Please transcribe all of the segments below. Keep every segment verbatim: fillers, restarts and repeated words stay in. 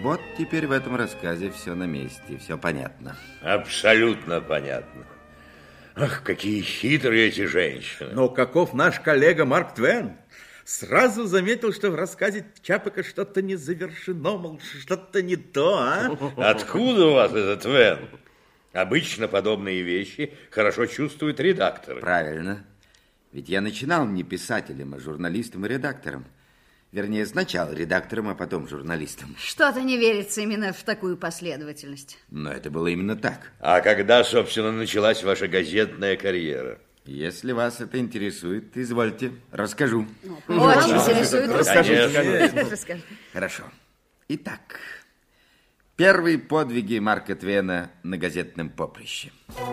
Вот теперь в этом рассказе все на месте, все понятно. Абсолютно понятно. Ах, какие хитрые эти женщины. Но каков наш коллега Марк Твен? Сразу заметил, что в рассказе Чапека что-то не завершено, мол, что-то не то, а? Откуда у вас этот Твен? Обычно подобные вещи хорошо чувствуют редакторы. Правильно. Ведь я начинал не писателем, а журналистом и редактором. Вернее, сначала редактором, а потом журналистом. Что-то не верится именно в такую последовательность. Но это было именно так. А когда, собственно, началась ваша газетная карьера? Если вас это интересует, извольте, расскажу. Очень интересует. Расскажите. Расскажи. Хорошо. Итак, первые подвиги Марка Твена на газетном поприще.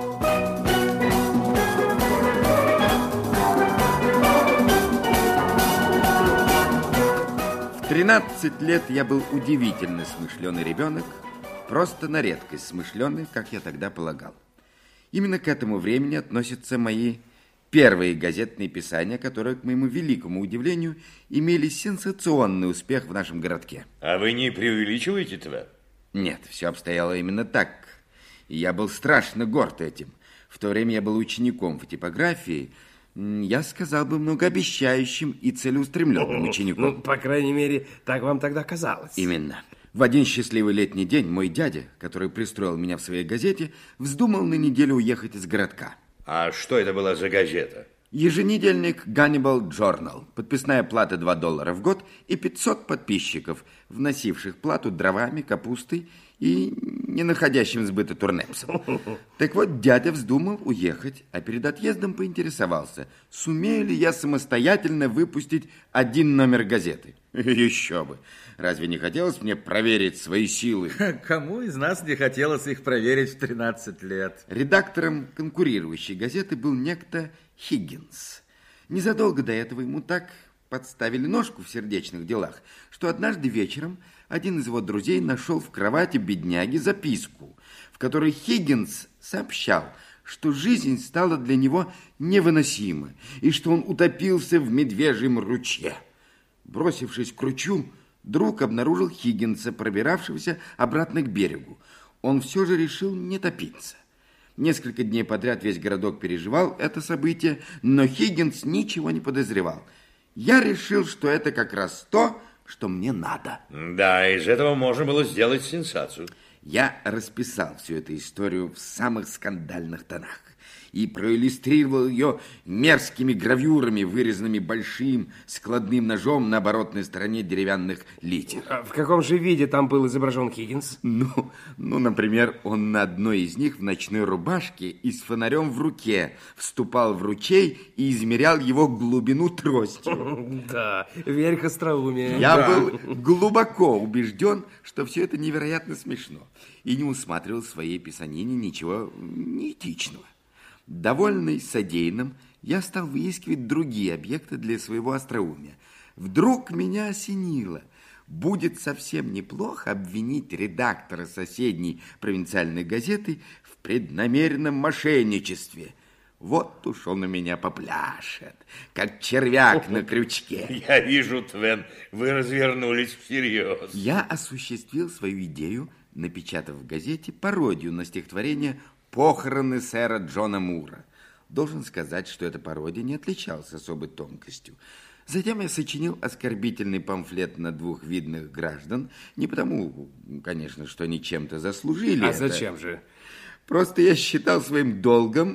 В тринадцать лет я был удивительно смышленый ребенок, просто на редкость смышленый, как я тогда полагал. Именно к этому времени относятся мои первые газетные писания, которые, к моему великому удивлению, имели сенсационный успех в нашем городке. А вы не преувеличиваете Твен? Нет, все обстояло именно так. И я был страшно горд этим. В то время я был учеником в типографии, я сказал бы, многообещающим и целеустремленным учеником. Ну, по крайней мере, так вам тогда казалось. Именно. В один счастливый летний день мой дядя, который пристроил меня в своей газете, вздумал на неделю уехать из городка. А что это была за газета? Еженедельник Ганнибал Джорнал. Подписная плата два доллара в год и пятьсот подписчиков, вносивших плату дровами, капустой и не находящим сбыта турнепсом. Так вот, дядя вздумал уехать, а перед отъездом поинтересовался, сумею ли я самостоятельно выпустить один номер газеты. Еще бы. Разве не хотелось мне проверить свои силы? Кому из нас не хотелось их проверить в тринадцать лет? Редактором конкурирующей газеты был некто Хиггинс. Незадолго до этого ему так подставили ножку в сердечных делах, что однажды вечером один из его друзей нашел в кровати бедняги записку, в которой Хиггинс сообщал, что жизнь стала для него невыносима и что он утопился в медвежьем ручье. Бросившись к ручью, друг обнаружил Хиггинса, пробиравшегося обратно к берегу. Он все же решил не топиться. Несколько дней подряд весь городок переживал это событие, но Хиггинс ничего не подозревал. Я решил, что это как раз то, что мне надо. Да, из этого можно было сделать сенсацию. Я расписал всю эту историю в самых скандальных тонах и проиллюстрировал ее мерзкими гравюрами, вырезанными большим складным ножом на оборотной стороне деревянных литер. А в каком же виде там был изображен Хиггинс? Ну, ну, например, он на одной из них в ночной рубашке и с фонарем в руке вступал в ручей и измерял его глубину тростью. Да, верх остроумия. Я был глубоко убежден, что все это невероятно смешно, и не усматривал в своей писанине ничего неэтичного. Довольный содеянным, я стал выискивать другие объекты для своего остроумия. Вдруг меня осенило. Будет совсем неплохо обвинить редактора соседней провинциальной газеты в преднамеренном мошенничестве. Вот уж он у меня попляшет, как червяк на крючке. Я вижу, Твен, вы развернулись всерьез. Я осуществил свою идею, напечатав в газете пародию на стихотворение «Похороны сэра Джона Мура». Должен сказать, что эта пародия не отличалась особой тонкостью. Затем я сочинил оскорбительный памфлет на двух видных граждан. Не потому, конечно, что они чем-то заслужили. А это. зачем же? Просто я считал своим долгом,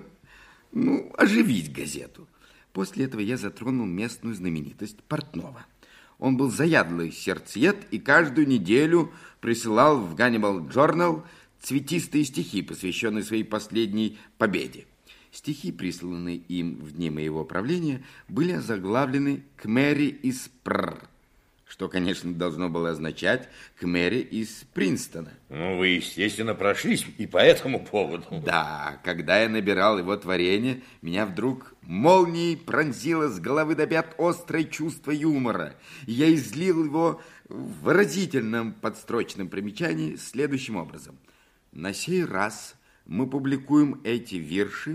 ну, оживить газету. После этого я затронул местную знаменитость Портнова. Он был заядлый сердцеед и каждую неделю присылал в Ганнибал Джорнал цветистые стихи, посвященные своей последней победе. Стихи, присланные им в дни моего правления, были озаглавлены «К Мэри из Пр», что, конечно, должно было означать «К Мэри из Принстона». Ну, вы, естественно, прошлись и по этому поводу. Да, когда я набирал его творение, меня вдруг молнией пронзило с головы до пят острое чувство юмора. Я излил его в выразительном подстрочном примечании следующим образом. На сей раз мы публикуем эти вирши,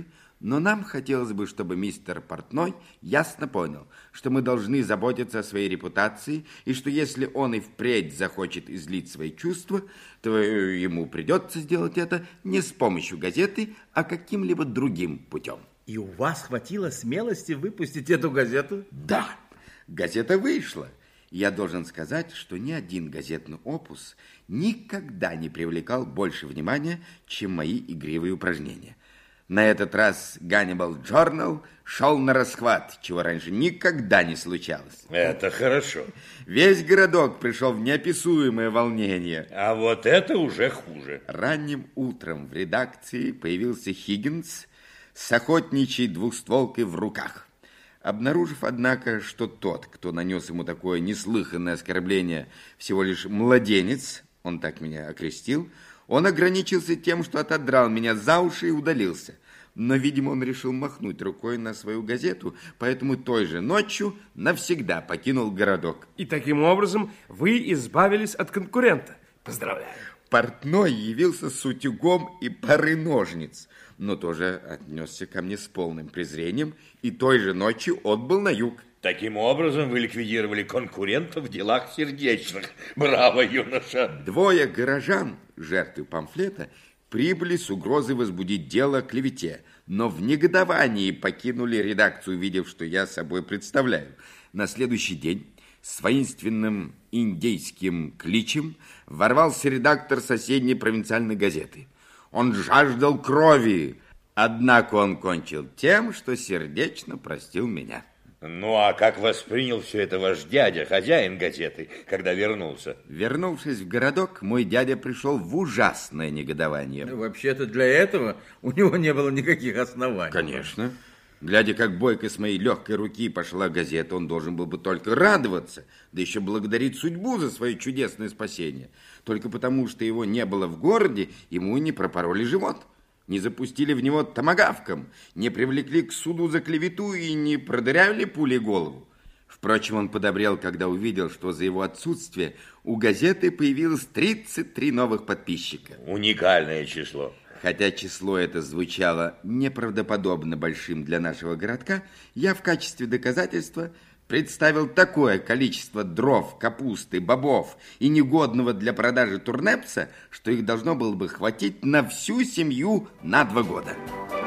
Но нам хотелось бы, чтобы мистер Портной ясно понял, что мы должны заботиться о своей репутации, и что если он и впредь захочет излить свои чувства, то ему придется сделать это не с помощью газеты, а каким-либо другим путем. И у вас хватило смелости выпустить эту газету? Да, газета вышла. Я должен сказать, что ни один газетный опус никогда не привлекал больше внимания, чем мои игривые упражнения. На этот раз Ганнибал Джорнал шел на расхват, чего раньше никогда не случалось. Это хорошо. Весь городок пришел в неописуемое волнение. А вот это уже хуже. Ранним утром в редакции появился Хиггинс с охотничьей двухстволкой в руках. Обнаружив, однако, что тот, кто нанес ему такое неслыханное оскорбление, всего лишь младенец, он так меня окрестил, он ограничился тем, что отодрал меня за уши и удалился. Но, видимо, он решил махнуть рукой на свою газету, поэтому той же ночью навсегда покинул городок. И таким образом вы избавились от конкурента. Поздравляю. Портной явился с утюгом и парой ножниц, но тоже отнесся ко мне с полным презрением и той же ночью отбыл на юг. Таким образом вы ликвидировали конкурента в делах сердечных. Браво, юноша! Двое горожан, жертвы памфлета, прибыли с угрозой возбудить дело о клевете, но в негодовании покинули редакцию, увидев, что я собой представляю. На следующий день с воинственным индейским кличем ворвался редактор соседней провинциальной газеты. Он жаждал крови, однако он кончил тем, что сердечно простил меня. Ну, а как воспринял все это ваш дядя, хозяин газеты, когда вернулся? Вернувшись в городок, мой дядя пришел в ужасное негодование. Вообще-то для этого у него не было никаких оснований. Конечно. Глядя, как бойко с моей легкой руки пошла газета, он должен был бы только радоваться, да еще благодарить судьбу за свое чудесное спасение. Только потому, что его не было в городе, ему не пропороли живот, не запустили в него томагавком, не привлекли к суду за клевету и не продырявили пулей голову. Впрочем, он подобрел, когда увидел, что за его отсутствие у газеты появилось тридцать три новых подписчика. Уникальное число. Хотя число это звучало неправдоподобно большим для нашего городка, я в качестве доказательства представил такое количество дров, капусты, бобов и негодного для продажи турнепса, что их должно было бы хватить на всю семью на два года.